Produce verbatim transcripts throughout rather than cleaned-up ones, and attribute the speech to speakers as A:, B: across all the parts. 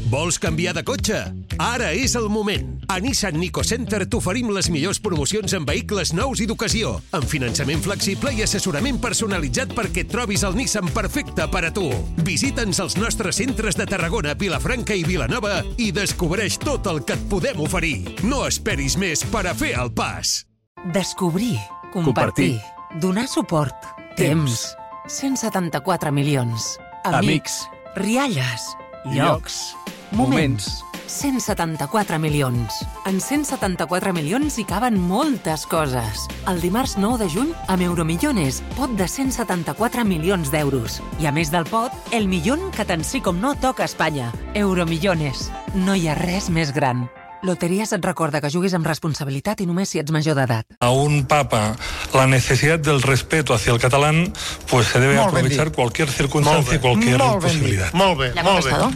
A: Vols canviar de cotxe? Ara és el moment. A Nissan Nico Center t'oferim les millors promocions en vehicles nous i d'ocasió, amb finançament flexible i assessorament personalitzat perquè et trobis el Nissan perfecte per a tu. Visita'ns als nostres centres de Tarragona, Vilafranca i Vilanova i descobreix tot el que et podem oferir. No esperis més per a fer el pas.
B: Descobrir, compartir, donar suport, temps, cent setanta-quatre milions, amics, rialles, llocs, moments, cent setanta-quatre milions. En cent setanta-quatre milions hi caben moltes coses. El dimarts nou de juny, amb Euromillones, pot de cent setanta-quatre milions d'euros. I a més del pot, el millón que tant sí com no toca a Espanya. Euromillones. No hi ha res més gran. Loterías et recorda que juguis amb responsabilitat i només si ets major d'edat.
C: A un papa la necesidad del respeto hacia el catalán, pues se debe molt aprovechar cualquier circunstancia y cualquier
D: molt
C: posibilidad.
D: Molt bé, molt bé.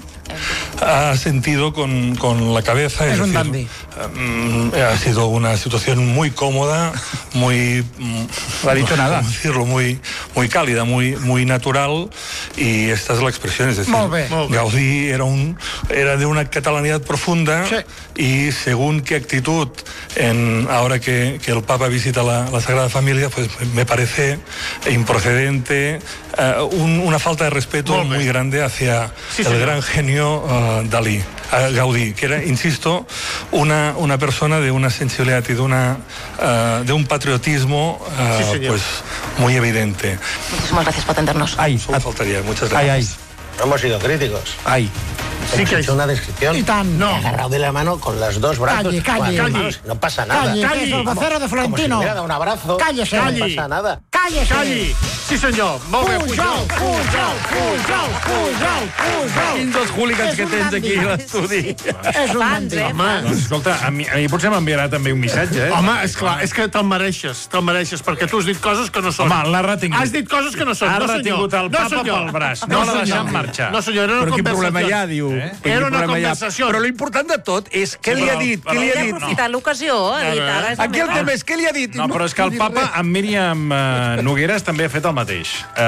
C: Ha sentido con, con la cabeza, es, es un decir, um, ha sido una situación muy cómoda, muy,
D: no ha dicho nada,
C: ¿cómo decirlo? Muy, muy cálida, muy, muy natural, y esta es la expresión, es decir,
D: molt bé.
C: Gaudí era un, era de una catalanidad profunda, sí. Y según qué actitud, en, ahora que, que el Papa visita la, la Sagrada Familia, pues me parece improcedente, uh, un, una falta de respeto muy grande hacia sí, el señor. gran genio uh, Dalí, uh, Gaudí, que era, insisto, una, una persona de una sensibilidad y de, una, uh, de un patriotismo uh, sí, pues muy evidente.
E: Muchísimas gracias por atendernos.
C: Ay, solo faltaría, muchas gracias.
D: Ay, ay.
F: No hemos sido críticos.
D: Ay.
F: Sí que he hecho una descripción.
D: Y tan, no.
F: Me he agarrado de la mano con los dos brazos.
D: Calle, calle,
F: Bueno,
D: calle.
F: No pasa nada.
D: Calle, calle, el vocero de Florentino.
F: Como si me hubiera dado un abrazo.
D: Cállese.
F: No
D: Calle.
F: pasa nada.
D: Cállese.
G: Calli! Sí, senyor. Molt bé,
D: Pujol, Pujol, Pujol, Pujol, Pujol.
G: Quins dos hooligans que tens aquí a l'estudi.
D: És un bandy.
G: Home, doncs, escolta, a mi, a mi potser m'enviarà també un missatge, eh?
H: Home, esclar, és que te'l mereixes, te'l mereixes, perquè tu has dit coses que no són.
G: Home, l'ha retingut.
H: Has dit coses que no són,
G: ha
H: no senyor.
G: Ha retingut el papa
H: no,
G: pel braç. No, no l'ha deixat marxar.
H: No senyor, era una
D: però
H: conversació.
D: Però quin problema hi ha, diu?
H: Eh? Era una conversació.
D: Però l'important de tot és què
G: sí,
D: li ha
G: però,
D: dit,
G: però,
D: què li ha
E: Ell
D: dit.
E: ha aprofitat l'ocasió, ha dit, ara és
D: Aquí el tema és què li ha dit.
G: No, però és que el papa amb Míriam uh, Nogueres també ha fet el mateix.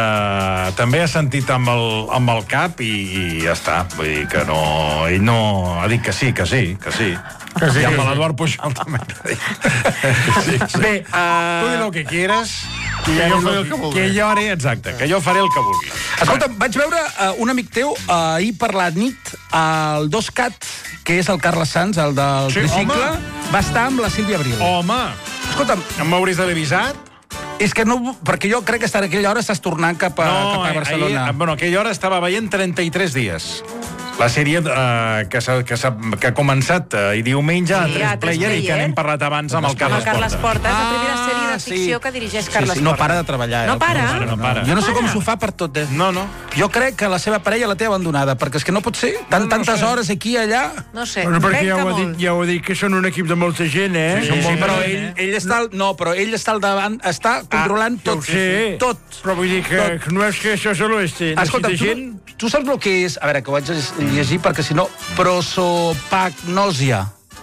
G: Uh, també ha sentit amb el, amb el cap i, i ja està. Vull dir que no... Ell no ha dit que sí, que sí, que sí. Que sí, I amb l'Eduard Pujol també ha dit. Sí, sí. Bé, uh, tu di lo que quieras...
H: Que jo faré el que vulgui.
G: Que jo haré, exacte, que jo faré el que vulgui.
D: Escolta, vaig veure uh, un amic teu uh, ahir per la nit al dos cat, que és el Carles Sanz, el del
G: sí,
D: tricicle,
G: home.
D: va estar amb la Sílvia Abril.
G: Home!
D: Escolta'm,
G: em m'hauries d'haver avisat?
D: És que no... Perquè jo crec que a aquella hora estàs tornant cap a,
G: no,
D: cap a Barcelona.
G: Ahir, bueno, a aquella hora estava veient trenta-tres dies. La sèrie uh, que, ha, que, ha, que ha començat uh, i diumenge a
E: sí,
G: tres player i que n'hem parlat abans amb el Carles Porta.
E: Carles Porta, és la primera sèrie de ficció
D: sí.
E: que dirigeix
D: Sí,
E: Carles
D: sí, no
E: Porta.
D: para de treballar. Eh,
E: no para?
G: No, no, para.
D: Jo no sé
E: para.
D: com s'ho fa per tot, eh?
G: No, no.
D: Jo crec que la seva parella la té abandonada, perquè és que no pot ser tant,
G: no, no
D: tantes
G: sé.
D: hores aquí i allà.
E: No sé,
H: bueno, perquè
E: crec
H: ja
E: que
H: ho, ha dit,
E: molt.
H: ja ho ha dit que són un equip de molta gent, eh?
G: Sí,
D: Sí,
G: sí,
D: sí, però
G: sí.
D: ell, ell està al, no, però ell està al davant, està controlant
H: Ah,
D: tot.
H: ja ho sé.
D: Tot.
H: Però vull dir que, que no és que això solo este.
D: Escolta, tu,
H: gent...
D: tu saps el que és? A veure, que ho vaig llegir, perquè si no... Prosopagnosia.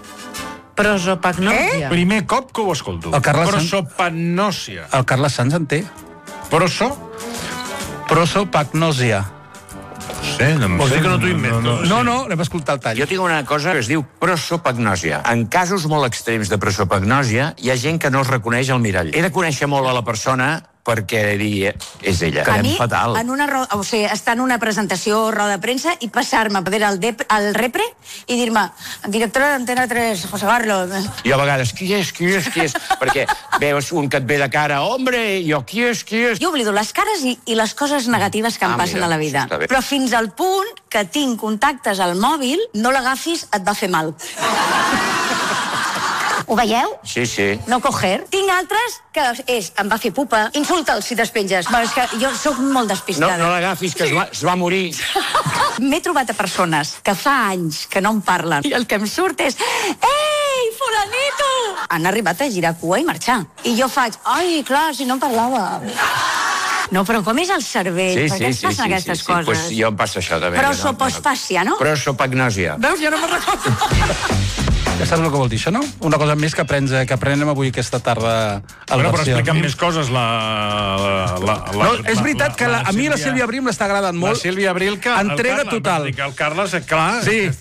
E: Prosopagnosia.
G: Primer cop que ho escolto.
D: El Carles Sanz.
G: Prosopagnòsia.
D: El Carles Sanz en té.
G: Proso?
D: Prosopagnosia.
G: No sé, no em
H: Vols
G: sé.
H: dir que no t'ho invento?
D: No, no, anem a escoltar el tall.
I: Jo tinc una cosa que es diu prosopagnòsia. En casos molt extrems de prosopagnòsia, hi ha gent que no es reconeix al mirall. He de conèixer molt a la persona perquè dir és ella.
J: A mi,
I: fatal.
J: en una ro... o sigui, estar en una presentació o roda de premsa i passar-me per al, de... al repre i dir-me, directora d'Antena tres, José Carlos.
I: Jo a vegades, qui és, qui és, qui és? Perquè veus un que et ve de cara, hombre, jo, qui és, qui és?
J: Jo oblido les cares i, i les coses negatives que em
I: Ah,
J: passen
I: mira,
J: a la vida.
I: està bé.
J: Però fins al punt que tinc contactes al mòbil, no l'agafis, et va fer mal. Ho veieu?
I: Sí, sí.
J: No coger. Tinc altres que és, em va fer pupa, insulta'l si despenges. Però és que jo sóc molt
I: No,
J: despistada.
I: no l'agafis, que es va, es va morir.
J: M'he trobat a persones que fa anys que no em parlen i el que em surt és «Ei, fulanito!» Han arribat a girar cua i marxar. I jo faig «Ai, clar, si no em parlava». No, però com és el cervell?
I: Sí,
J: per què
I: sí,
J: ens
I: sí,
J: passen
I: sí,
J: aquestes
I: sí, sí.
J: coses?
I: Pues jo em passa això també.
J: Prosopospàcia, no?
I: Prosopagnòsia.
J: Veus, jo no me'n recordo.
D: Ja saps el que vol dir, això, no? Una cosa més que, aprens, que aprenem avui aquesta tarda al
G: Bueno, però
D: Versió.
G: explica'm més coses, la... la, la
D: No, és veritat que la, a mi la Sílvia Abril m'està agradant molt.
G: La Sílvia Abril, que
D: entrega
G: el Carles,
D: total.
G: Que el Carles, clar...
D: Sí.